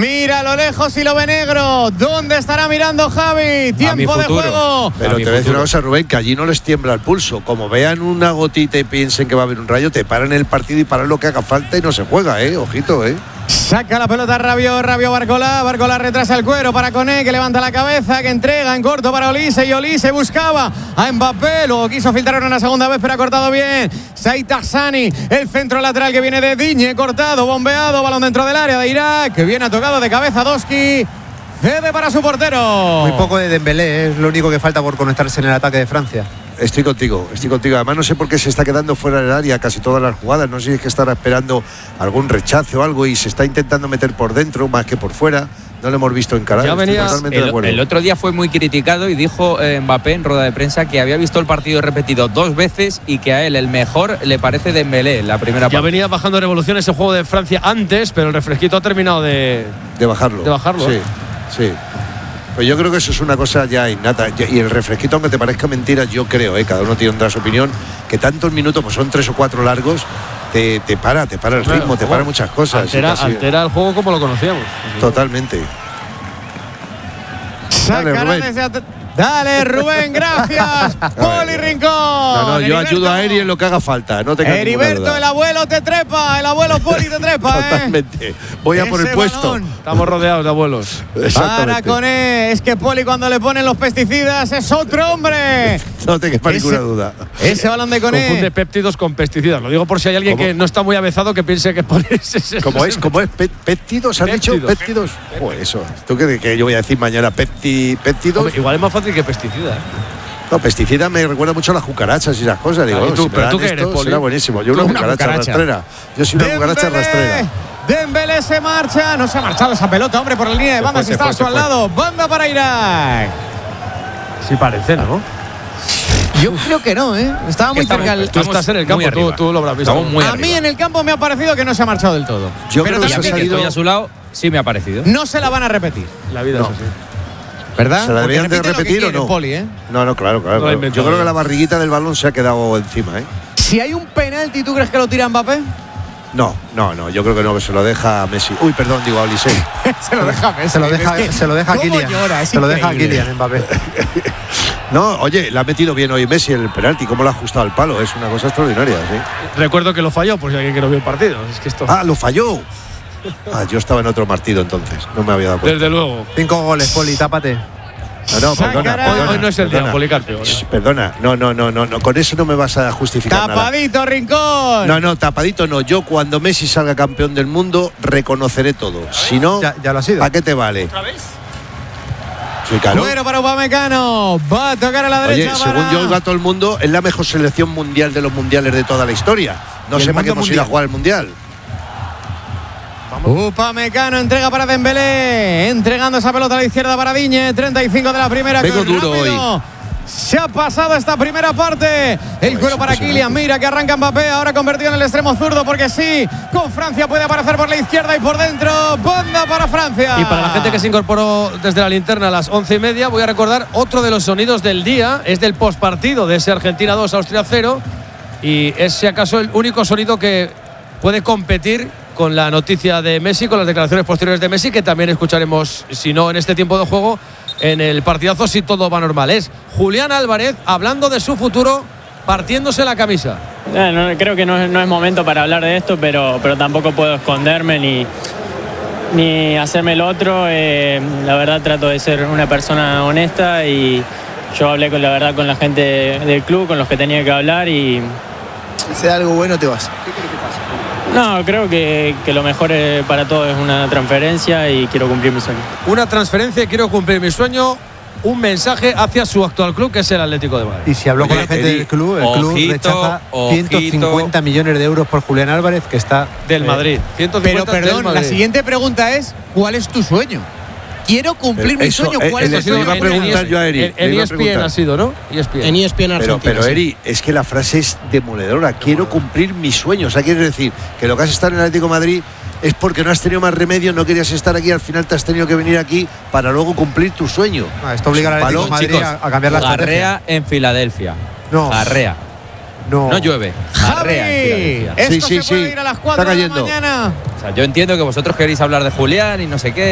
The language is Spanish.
Mira a lo lejos y lo ve negro. ¿Dónde estará mirando Javi? Tiempo de juego. Pero te voy a decir una cosa, Rubén, que allí no les tiembla el pulso. Como vean una gotita y piensen que va a haber un rayo, te paran el partido y paran lo que haga falta y no se juega, ojito, Saca la pelota Rabiot Barcola retrasa el cuero para Koné, que levanta la cabeza, que entrega en corto para Olise, y Olise buscaba a Mbappé, luego quiso filtrar una segunda vez, pero ha cortado bien Saïd Hassani, el centro lateral que viene de Digne, cortado, bombeado, balón dentro del área de Irak, que viene tocado de cabeza Doski, cede para su portero. Muy poco de Dembélé, es lo único que falta por conectarse en el ataque de Francia. Estoy contigo. Además, no sé por qué se está quedando fuera del área casi todas las jugadas. No sé si es que estará esperando algún rechazo o algo y se está intentando meter por dentro más que por fuera. No lo hemos visto encarar. El otro día fue muy criticado y dijo Mbappé en rueda de prensa que había visto el partido repetido 2 veces y que a él el mejor le parece Dembélé, la primera parte. Ya venía bajando revoluciones el juego de Francia antes, pero el refresquito ha terminado de bajarlo. Sí. Pues yo creo que eso es una cosa ya innata. Y el refresquito, aunque te parezca mentira, yo creo, cada uno tendrá su opinión, que tantos minutos, pues son 3 o 4 largos, te para el ritmo, te para muchas cosas. Altera el juego como lo conocíamos. Totalmente. Dale, Rubén, gracias. Poli Rincón. No, yo ayudo a Eri en lo que haga falta. No tengas Heriberto, el abuelo te trepa. El abuelo Poli te trepa. Totalmente. Voy a por el puesto. Balón. Estamos rodeados de abuelos. Para Koné. Es que Poli, cuando le ponen los pesticidas, es otro hombre. No te quepa ninguna duda. Ese balón de Koné. Confunde péptidos con pesticidas. Lo digo por si hay alguien que no está muy avezado que piense que Poli es. ¿Cómo es? ¿Péptidos? ¿Han dicho? ¿Péptidos? Joder, eso. ¿Tú qué que yo voy a decir mañana? ¿Péptidos? Hombre, igual es más fácil que pesticida. No, pesticida me recuerda mucho a las cucarachas y esas cosas. Digo, ¿pero tú qué eres, Poli? Será buenísimo. Yo una cucaracha rastrera. Yo soy una cucaracha rastrera. Dembélé se marcha. No se ha marchado esa pelota, hombre, por la línea de banda. Si está a su lado. Banda para Irak. Sí parece, ¿no? Yo creo que no, Estaba muy cerca. Tú estás en el campo, tú lo habrás visto. A mí en el campo me ha parecido que no se ha marchado del todo. Yo creo que estoy a su lado, sí me ha parecido. No se la van a repetir. La vida es así. ¿Verdad? ¿Se la deberían de repetir o no? Poli, No, claro. Yo creo que la barriguita del balón se ha quedado encima, Si hay un penalti, ¿tú crees que lo tira Mbappé? No, yo creo que no, que se lo deja a Messi. Uy, perdón, digo a Olise. Se lo deja a Messi. Se lo deja a Kylian. Se lo deja a Kylian Mbappé. No, oye, la ha metido bien hoy Messi el penalti. ¿Cómo lo ha ajustado al palo? Es una cosa extraordinaria, sí. Recuerdo que lo falló, por si alguien que no vio el partido. Es que esto... lo falló. Yo estaba en otro partido entonces. No me había dado cuenta. Desde luego. 5 goles, Poli, tápate. No, perdona. Hoy no es el día, Policarpio. Perdona, no, con eso no me vas a justificar tapadito, nada. Rincón. No, tapadito no. Yo cuando Messi salga campeón del mundo reconoceré todo. Si no, ya lo ha sido. ¿Para qué te vale? ¿Otra vez? Sí, claro. Bueno para Upamecano. Va a tocar a la derecha. Oye, según yo oiga todo el mundo, es la mejor selección mundial de los mundiales de toda la historia. No sé para qué hemos ido a jugar el mundial. Upamecano entrega para Dembélé, entregando esa pelota a la izquierda para Digne, 35 de la primera. Vengo duro hoy. Se ha pasado esta primera parte. El cuero para Kylian. Mira que arranca Mbappé. Ahora convertido en el extremo zurdo porque sí. Con Francia puede aparecer por la izquierda y por dentro. Banda para Francia. Y para la gente que se incorporó desde la linterna a las 11:30, voy a recordar otro de los sonidos del día. Es del postpartido de ese Argentina 2, Austria 0. Y es, si acaso, el único sonido que puede competir con la noticia de Messi, con las declaraciones posteriores de Messi, que también escucharemos, si no en este tiempo de juego, en el partidazo, si todo va normal. Es Julián Álvarez hablando de su futuro, partiéndose la camisa. Creo que no es momento para hablar de esto, pero tampoco puedo esconderme ni hacerme el otro. La verdad trato de ser una persona honesta y yo hablé con la gente del club, con los que tenía que hablar y... Si se da algo bueno te vas. ¿Qué crees que pasa? No, creo que lo mejor para todos es una transferencia y quiero cumplir mi sueño. Una transferencia y quiero cumplir mi sueño. Un mensaje hacia su actual club, que es el Atlético de Madrid. Y si habló con la gente del club, el club rechaza 150 millones de euros por Julián Álvarez, que está del Madrid. 150 pero perdón, del Madrid. La siguiente pregunta es: ¿cuál es tu sueño? Quiero cumplir mi sueño. ¿Cuál es tu sueño? Iba a preguntar yo a Eri. En ESPN ha sido, ¿no? En ESPN Argentina. Pero Eri, es que la frase es demoledora. Quiero cumplir mis sueños. O sea, quiere decir que lo que has estado en el Atlético de Madrid es porque no has tenido más remedio, no querías estar aquí, al final te has tenido que venir aquí para luego cumplir tu sueño. Esto obliga al Atlético de Madrid a cambiar la estrategia. Garrea en Filadelfia. No. Garrea. No llueve. Garrea en Filadelfia. Esto se puede ir a las 4 de la mañana. O sea, yo entiendo que vosotros queréis hablar de Julián y no sé qué.